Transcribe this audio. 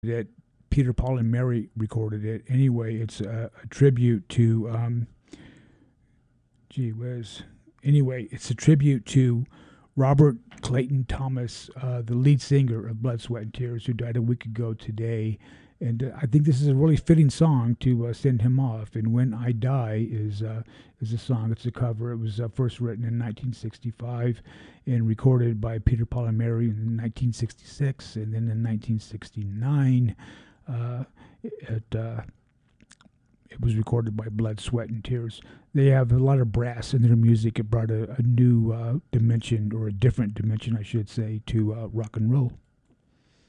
it. Peter, Paul, and Mary recorded it. Anyway, it's a tribute to, gee whiz. Anyway, it's a tribute to Robert Clayton Thomas, the lead singer of Blood, Sweat, and Tears, who died a week ago today. And I think this is a really fitting song to send him off. And When I Die is a song. It's a cover. It was first written in 1965 and recorded by Peter, Paul, and Mary in 1966. And then in 1969, uh, it, uh, it was recorded by Blood, Sweat, and Tears. They have a lot of brass in their music. It brought a new dimension, or a different dimension, I should say, to rock and roll.